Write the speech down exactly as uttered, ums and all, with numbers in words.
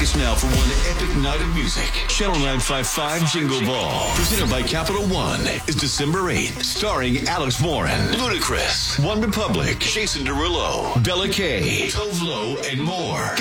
tickets now for one epic night of music. Channel nine fifty-five Jingle Ball, presented by Capital One, is December eighth, starring Alex Warren, Ludacris, One Republic, Jason Derulo, Bella K, Tove Lo, and more.